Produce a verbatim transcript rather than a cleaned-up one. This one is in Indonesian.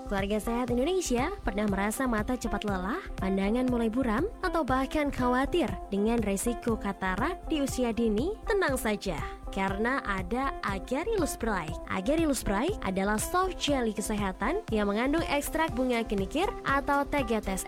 Keluarga Sehat Indonesia pernah merasa mata cepat lelah, pandangan mulai buram, atau bahkan khawatir dengan resiko katarak di usia dini? Tenang saja, karena ada Agarylus Bright. Agarylus Bright adalah soft jelly kesehatan yang mengandung ekstrak bunga kenikir atau T G T S